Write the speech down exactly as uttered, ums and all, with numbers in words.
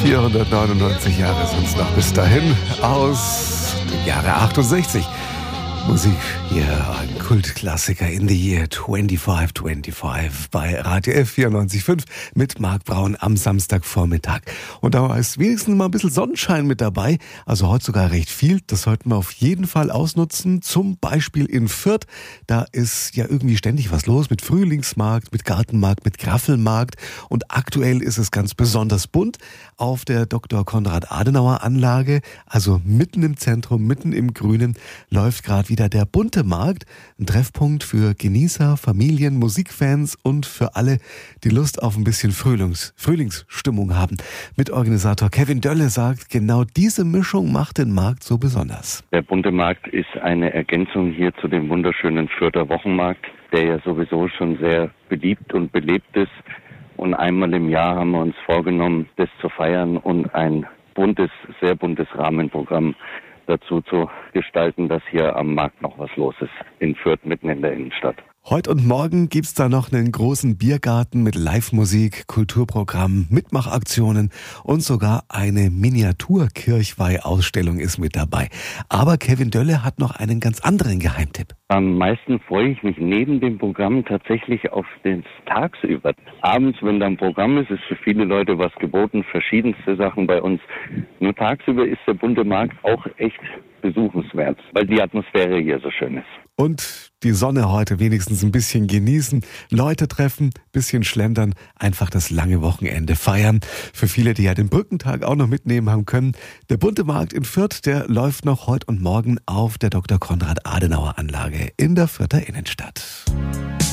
vierhundertneunundneunzig Jahre sind es noch bis dahin, aus dem Jahre achtundsechzig. Musik hier, ein Kultklassiker in the year fünfundzwanzig fünfundzwanzig bei Radio F vierundneunzig Komma fünf mit Marc Braun am Samstagvormittag. Und da ist wenigstens mal ein bisschen Sonnenschein mit dabei, also heute sogar recht viel. Das sollten wir auf jeden Fall ausnutzen, zum Beispiel in Fürth. Da ist ja irgendwie ständig was los mit Frühlingsmarkt, mit Gartenmarkt, mit Graffelmarkt. Und aktuell ist es ganz besonders bunt auf der Doktor Konrad Adenauer Anlage, also mitten im Zentrum, mitten im Grünen, läuft gerade wieder der bunte Markt, ein Treffpunkt für Genießer, Familien, Musikfans und für alle, die Lust auf ein bisschen Frühlings, Frühlingsstimmung haben. Mitorganisator Kevin Dölle sagt, genau diese Mischung macht den Markt so besonders. Der bunte Markt ist eine Ergänzung hier zu dem wunderschönen Fürther Wochenmarkt, der ja sowieso schon sehr beliebt und belebt ist. Und einmal im Jahr haben wir uns vorgenommen, das zu feiern und ein buntes, sehr buntes Rahmenprogramm dazu zu gestalten, dass hier am Markt noch was los ist, in Fürth, mitten in der Innenstadt. Heute und morgen gibt's da noch einen großen Biergarten mit Live-Musik, Kulturprogramm, Mitmachaktionen und sogar eine Miniatur-Kirchweih-Ausstellung ist mit dabei. Aber Kevin Dölle hat noch einen ganz anderen Geheimtipp. Am meisten freue ich mich neben dem Programm tatsächlich auf den tagsüber. Abends, wenn da ein Programm ist, ist für viele Leute was geboten, verschiedenste Sachen bei uns. Nur tagsüber ist der bunte Markt auch echt besuchenswert, weil die Atmosphäre hier so schön ist. Und die Sonne heute wenigstens ein bisschen genießen, Leute treffen, bisschen schlendern, einfach das lange Wochenende feiern. Für viele, die ja den Brückentag auch noch mitnehmen haben können. Der bunte Markt in Fürth, der läuft noch heute und morgen auf der Doktor Konrad Adenauer Anlage in der Fürther Innenstadt.